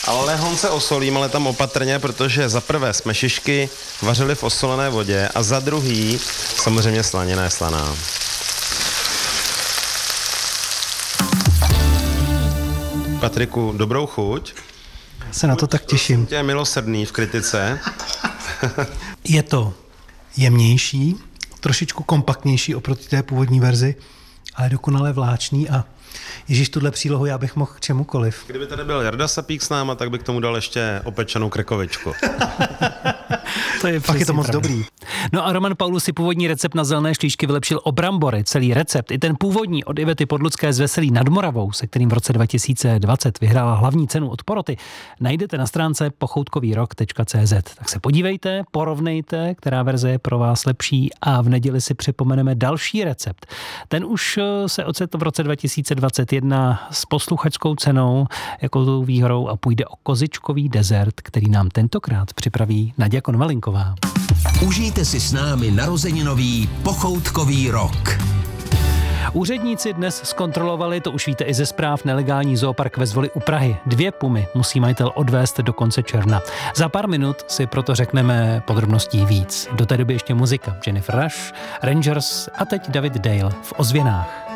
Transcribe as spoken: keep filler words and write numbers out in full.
Ale hon se osolím, ale tam opatrně, protože za prvé jsme šišky vařili v osolené vodě a za druhý samozřejmě slanina je slaná. Patriku, dobrou chuť. Já se na to tak těším. Tě je milosrdný v kritice. Je to jemnější, trošičku kompaktnější oproti té původní verzi, ale dokonale vláčný a ježíš, tuhle přílohu já bych mohl k čemukoliv. Kdyby tady byl Jarda Sapík s náma, tak bych k tomu dal ještě opečenou krekovičku. To je fakt je to moc pravda. Dobrý. No a Roman Paulus si původní recept na zelené šlíšky vylepšil o brambory. Celý recept, i ten původní od Ivety Podlucké z Veselí nad Moravou, se kterým v roce dva tisíce dvacet vyhrála hlavní cenu od poroty, najdete na stránce pochoutkovýrok tečka cé zet. Tak se podívejte, porovnejte, která verze je pro vás lepší a v neděli si připomeneme další recept. Ten už se ocitl v roce dva tisíce dvacet jedna s posluchačskou cenou jako tou výhrou a půjde o kozičkový dezert, který nám tentokrát připraví Naďa Konvalinková. Užijte si s námi narozeninový pochoutkový rok. Úředníci dnes zkontrolovali, to už víte i ze zpráv, nelegální zoopark ve Zvoli u Prahy. Dvě pumy musí majitel odvést do konce června. Za pár minut si proto řekneme podrobností víc. Do té doby ještě muzika. Jennifer Rush, Rangers a teď David Dale v Ozvěnách.